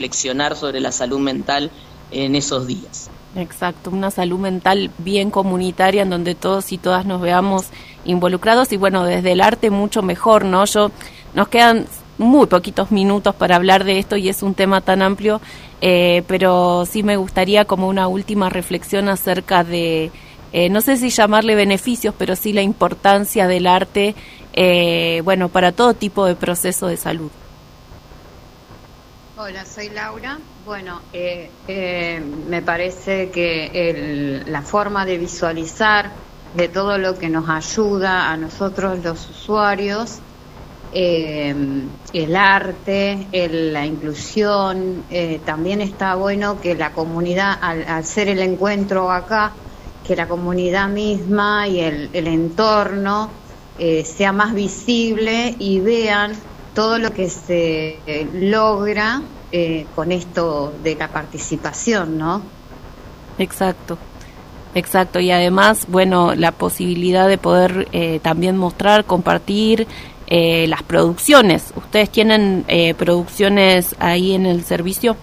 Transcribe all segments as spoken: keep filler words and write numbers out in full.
reflexionar sobre la salud mental en esos días. Exacto, una salud mental bien comunitaria en donde todos y todas nos veamos involucrados y bueno, desde el arte mucho mejor, ¿no? Yo nos quedan muy poquitos minutos para hablar de esto y es un tema tan amplio, eh, pero sí me gustaría como una última reflexión acerca de, eh, no sé si llamarle beneficios, pero sí la importancia del arte, eh, bueno, para todo tipo de proceso de salud. Hola, soy Laura. Bueno, eh, eh, me parece que el, la forma de visualizar de todo lo que nos ayuda a nosotros los usuarios, eh, el arte, el, la inclusión, eh, también está bueno que la comunidad, al, al ser el encuentro acá, que la comunidad misma y el, el entorno eh, sea más visible y vean todo lo que se eh, logra eh, con esto de la participación, ¿no? Exacto, exacto. Y además, bueno, la posibilidad de poder eh, también mostrar, compartir eh, las producciones. ¿Ustedes tienen eh, producciones ahí en el servicio?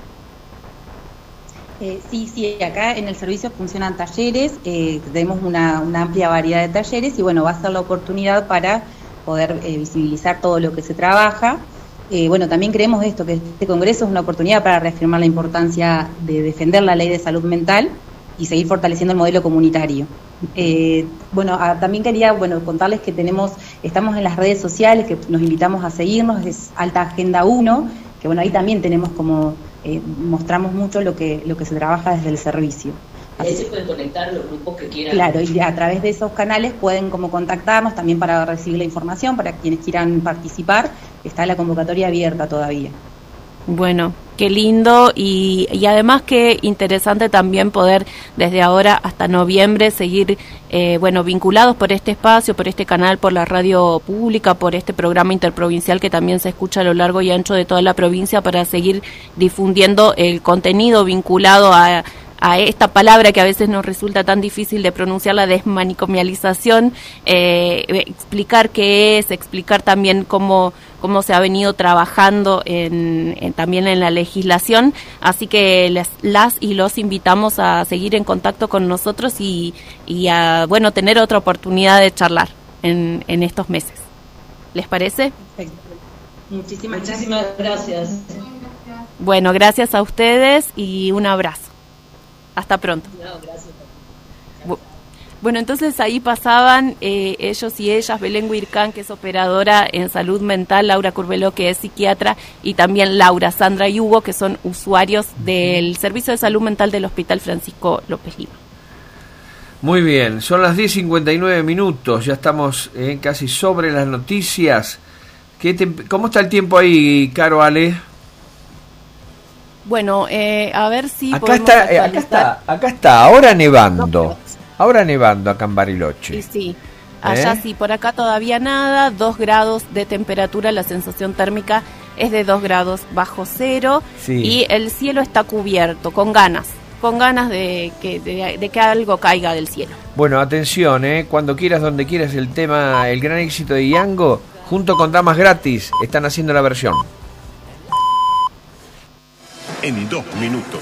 Eh, sí, sí, acá en el servicio funcionan talleres, eh, tenemos una, una amplia variedad de talleres y bueno, va a ser la oportunidad para poder eh, visibilizar todo lo que se trabaja. Eh, bueno, también creemos esto, que este congreso es una oportunidad para reafirmar la importancia de defender la ley de salud mental y seguir fortaleciendo el modelo comunitario. Eh, bueno, a, también quería bueno contarles que tenemos, estamos en las redes sociales, que nos invitamos a seguirnos, es Alta Agenda uno, que bueno, ahí también tenemos como, eh, mostramos mucho lo que, lo que se trabaja desde el servicio. Y ahí se pueden conectar los grupos que quieran. Claro, y a través de esos canales pueden como contactarnos también para recibir la información, para quienes quieran participar, está la convocatoria abierta todavía. Bueno, qué lindo y, y además qué interesante también poder desde ahora hasta noviembre seguir, eh, bueno, vinculados por este espacio, por este canal, por la radio pública, por este programa interprovincial que también se escucha a lo largo y ancho de toda la provincia para seguir difundiendo el contenido vinculado a a esta palabra que a veces nos resulta tan difícil de pronunciar, la desmanicomialización, eh, explicar qué es, explicar también cómo cómo se ha venido trabajando en, en, también en la legislación, así que las, las y los invitamos a seguir en contacto con nosotros y, y a, bueno, tener otra oportunidad de charlar en, en estos meses. ¿Les parece? Perfecto. Muchísimas, Muchísimas gracias. gracias. Bueno, gracias a ustedes y un abrazo. Hasta pronto. No, gracias. Bueno, entonces ahí pasaban eh, ellos y ellas, Belén Huircán, que es operadora en salud mental, Laura Curbelo, que es psiquiatra, y también Laura, Sandra y Hugo, que son usuarios del Servicio de Salud Mental del Hospital Francisco López Lima. Muy bien, son las diez cincuenta y nueve minutos, ya estamos eh, casi sobre las noticias. ¿Qué te, ¿Cómo está el tiempo ahí, Caro, Ale? Bueno, eh, a ver si acá está, eh, acá está, acá está, ahora nevando, ahora nevando acá en Bariloche. Sí, sí, allá ¿Eh? sí, por acá todavía nada, dos grados de temperatura, la sensación térmica es de dos grados bajo cero, sí. Y el cielo está cubierto, con ganas, con ganas de que, de, de que algo caiga del cielo. Bueno, atención, eh, cuando quieras, donde quieras, el tema, el gran éxito de Yango, junto con Damas Gratis, están haciendo la versión. En dos minutos.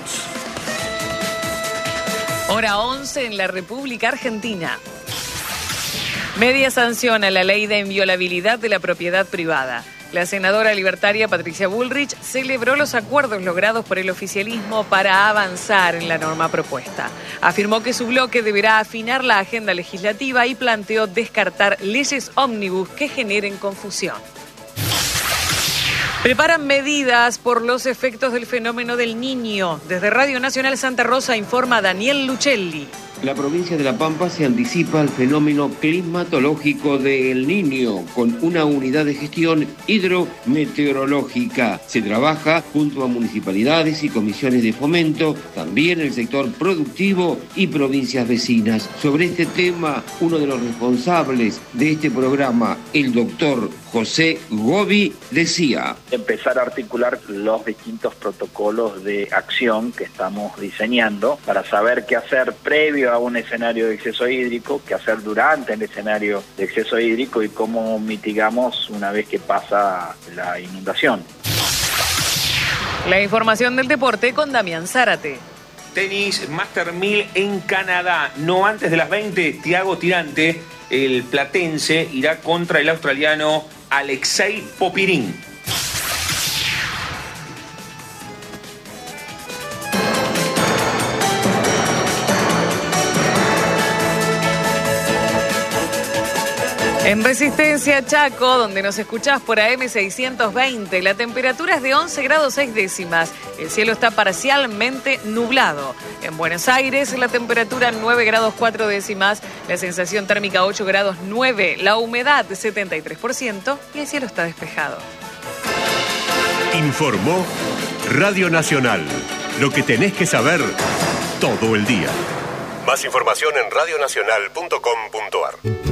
Hora once en la República Argentina. Media sanción a la ley de inviolabilidad de la propiedad privada. La senadora libertaria Patricia Bullrich celebró los acuerdos logrados por el oficialismo para avanzar en la norma propuesta. Afirmó que su bloque deberá afinar la agenda legislativa y planteó descartar leyes ómnibus que generen confusión. Preparan medidas por los efectos del fenómeno del Niño. Desde Radio Nacional Santa Rosa informa Daniel Luchelli. La provincia de La Pampa se anticipa al fenómeno climatológico del Niño con una unidad de gestión hidrometeorológica. Se trabaja junto a municipalidades y comisiones de fomento, también el sector productivo y provincias vecinas. Sobre este tema, uno de los responsables de este programa, el doctor José Gobi, decía: empezar a articular los distintos protocolos de acción que estamos diseñando para saber qué hacer previo a un escenario de exceso hídrico, qué hacer durante el escenario de exceso hídrico y cómo mitigamos una vez que pasa la inundación. La información del deporte con Damián Zárate. Tenis Master mil en Canadá. No antes de las veinte, Thiago Tirante, el platense, irá contra el australiano Alexei Popirín. En Resistencia Chaco, donde nos escuchás por A M seiscientos veinte, la temperatura es de once grados seis décimas. El cielo está parcialmente nublado. En Buenos Aires, la temperatura nueve grados cuatro décimas, la sensación térmica ocho grados nueve, la humedad setenta y tres por ciento y el cielo está despejado. Informó Radio Nacional. Lo que tenés que saber todo el día. Más información en radionacional punto com punto ar.